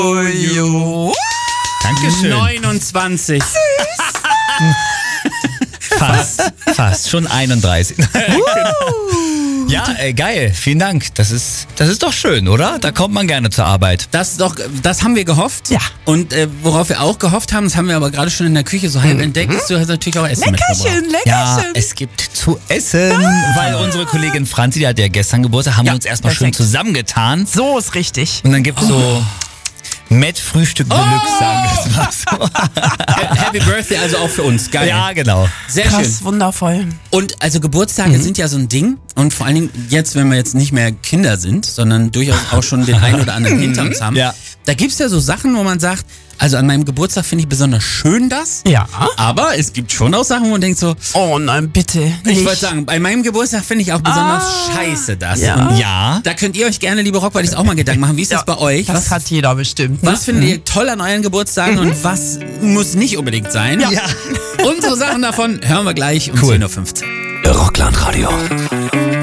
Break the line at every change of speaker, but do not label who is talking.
Dankeschön.
29.
Fast. Schon 31. Ja, geil. Vielen Dank. Das ist doch schön, oder? Da kommt man gerne zur Arbeit.
Das haben wir gehofft.
Ja.
Und worauf wir auch gehofft haben, das haben wir aber gerade schon in der Küche so halb entdeckt, du hast natürlich auch Essen mitgebracht.
Leckerchen.
Ja, es gibt zu essen, weil unsere Kollegin Franzi, die hat ja gestern Geburtstag, haben wir uns erstmal schön
perfekt.
zusammengetan.
So ist richtig.
Und dann gibt's so Met-Frühstück Deluxe, sagen wir es mal so.
Happy Birthday, also auch für uns. Geil.
Ja, genau.
Sehr schön.
Krass, wundervoll.
Und also Geburtstage sind ja so ein Ding. Und vor allen Dingen jetzt, wenn wir jetzt nicht mehr Kinder sind, sondern durchaus auch schon den einen oder anderen hinter uns haben.
Ja.
Da gibt's ja so Sachen, wo man sagt, also an meinem Geburtstag finde ich besonders schön das.
Ja.
Aber es gibt schon auch Sachen, wo man denkt so,
Oh nein, bitte.
ich
nicht.
wollte sagen, bei meinem Geburtstag finde ich auch besonders scheiße das.
Ja.
Und
Ja.
da könnt ihr euch gerne, liebe Rockbuddies, auch mal Gedanken machen. Wie ist das bei euch?
Das hat jeder bestimmt. Ne?
Was findet ihr toll an euren Geburtstagen und was muss nicht unbedingt sein?
Ja.
Unsere Sachen davon hören wir gleich um
Cool.
10:15 Uhr.
Rockland Radio.